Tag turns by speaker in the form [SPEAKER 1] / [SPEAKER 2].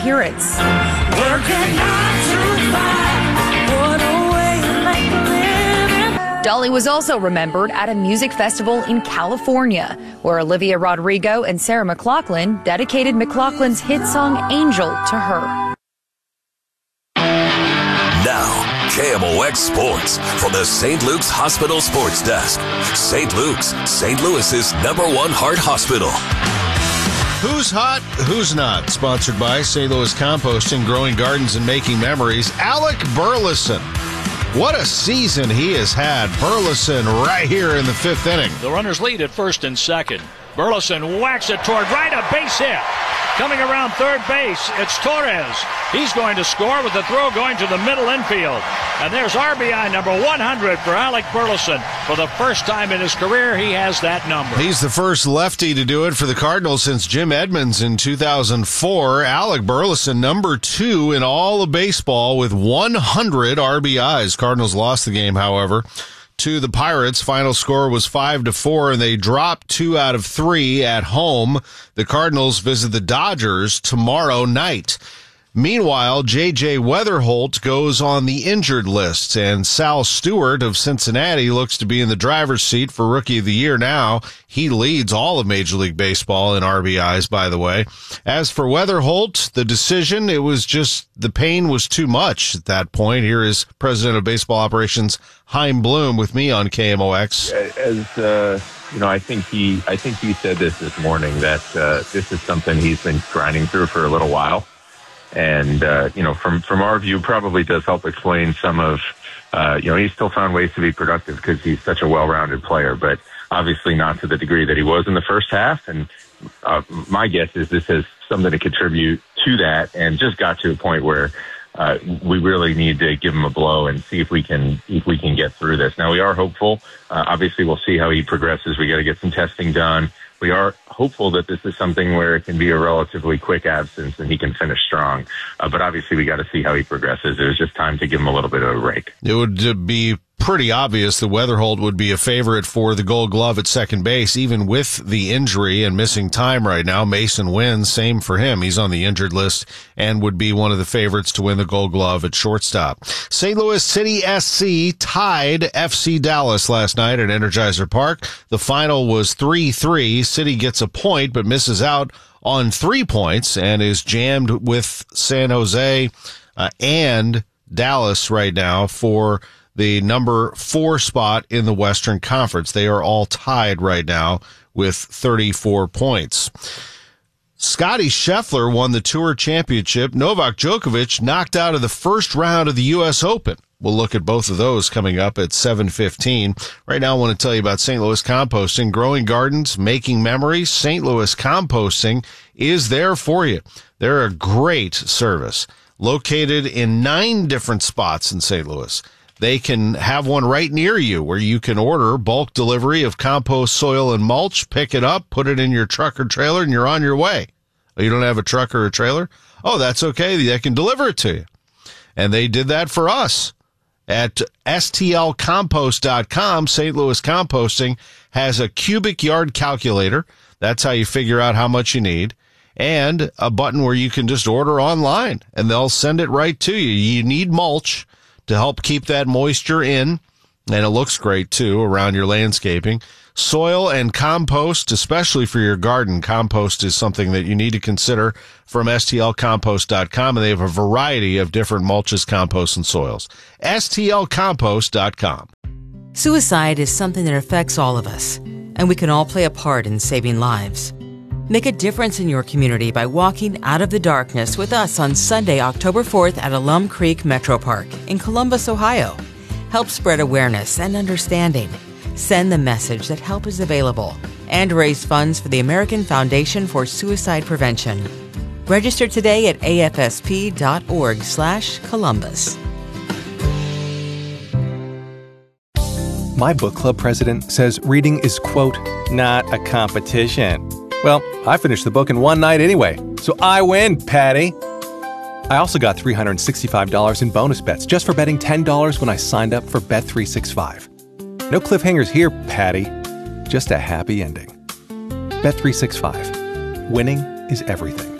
[SPEAKER 1] appearance. Dolly was also remembered at a music festival in California, where Olivia Rodrigo and Sarah McLachlan dedicated McLachlan's hit song Angel to her.
[SPEAKER 2] Now, KMOX Sports from the St. Luke's Hospital Sports Desk. St. Luke's, St. Louis's #1 heart hospital.
[SPEAKER 3] Who's hot, who's not? Sponsored by St. Louis Composting, Growing Gardens, and Making Memories. Alec Burleson. What a season he has had. Burleson right here in the 5th inning.
[SPEAKER 4] The runners lead at first and second. Burleson whacks it toward right, a base hit. Coming around third base, it's Torres. He's going to score with the throw going to the middle infield. And there's RBI number 100 for Alec Burleson. For the first time in his career, he has that number.
[SPEAKER 3] He's the first lefty to do it for the Cardinals since Jim Edmonds in 2004. Alec Burleson, number 2 in all of baseball with 100 RBIs. Cardinals lost the game, however, to the Pirates. Final score was 5-4, and they dropped 2 out of 3 at home. The Cardinals visit the Dodgers tomorrow night. Meanwhile, J.J. Weatherholt goes on the injured list, and Sal Stewart of Cincinnati looks to be in the driver's seat for Rookie of the Year now. He leads all of Major League Baseball in RBIs, by the way. As for Weatherholt, the decision, it was just the pain was too much at that point. Here is President of Baseball Operations Chaim Bloom with me on KMOX.
[SPEAKER 5] I think he said this morning that this is something he's been grinding through for a little while. And, from our view, probably does help explain some of, he's still found ways to be productive because he's such a well-rounded player, but obviously not to the degree that he was in the first half. And my guess is this has something to contribute to that and just got to a point where we really need to give him a blow and see if we can get through this. Now, we are hopeful. Obviously, we'll see how he progresses. We got to get some testing done. We are hopeful that this is something where it can be a relatively quick absence and he can finish strong. But obviously, we got to see how he progresses. It was just time to give him a little bit of a break.
[SPEAKER 3] It would be pretty obvious that Weatherholt would be a favorite for the Gold Glove at second base, even with the injury and missing time right now. Mason wins, same for him. He's on the injured list and would be one of the favorites to win the Gold Glove at shortstop. St. Louis City SC tied FC Dallas last night at Energizer Park. The final was 3-3. City gets a point but misses out on 3 points and is jammed with San Jose and Dallas right now for the number 4 spot in the Western Conference. They are all tied right now with 34 points. Scottie Scheffler won the Tour Championship. Novak Djokovic knocked out of the first round of the U.S. Open. We'll look at both of those coming up at 7:15. Right now, I want to tell you about St. Louis Composting, Growing Gardens, Making Memories. St. Louis Composting is there for you. They're a great service located in 9 different spots in St. Louis. They can have one right near you where you can order bulk delivery of compost, soil, and mulch, pick it up, put it in your truck or trailer, and you're on your way. Oh, you don't have a truck or a trailer? Oh, that's okay. They can deliver it to you. And they did that for us. At stlcompost.com, St. Louis Composting has a cubic yard calculator. That's how you figure out how much you need. And a button where you can just order online, and they'll send it right to you. You need mulch to help keep that moisture in, and it looks great, too, around your landscaping. Soil and compost, especially for your garden. Compost is something that you need to consider from stlcompost.com, and they have a variety of different mulches, composts, and soils. stlcompost.com.
[SPEAKER 6] Suicide is something that affects all of us, and we can all play a part in saving lives. Make a difference in your community by walking out of the darkness with us on Sunday, October 4th at Alum Creek Metro Park in Columbus, Ohio. Help spread awareness and understanding. Send the message that help is available and raise funds for the American Foundation for Suicide Prevention. Register today at afsp.org/Columbus.
[SPEAKER 7] My book club president says reading is, quote, not a competition. Well, I finished the book in one night anyway, so I win, Patty. I also got $365 in bonus bets just for betting $10 when I signed up for Bet365. No cliffhangers here, Patty. Just a happy ending. Bet365. Winning is everything.